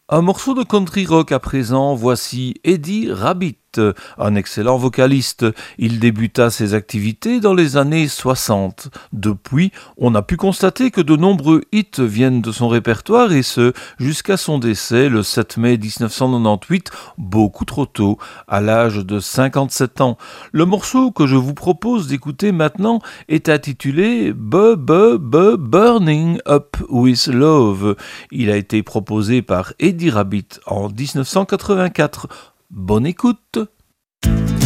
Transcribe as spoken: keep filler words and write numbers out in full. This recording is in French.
Un morceau de country rock à présent, voici Eddie Rabbitt, un excellent vocaliste. Il débuta ses activités dans les années soixante. Depuis, on a pu constater que de nombreux hits viennent de son répertoire et ce, jusqu'à son décès le sept mai dix-neuf cent quatre-vingt-dix-huit, beaucoup trop tôt, à l'âge de cinquante-sept ans. Le morceau que je vous propose d'écouter maintenant est intitulé Bu Bu Bu Burning Up With Love. Il a été proposé par Eddie Rabbitt en dix-neuf cent quatre-vingt-quatre. Bonne écoute!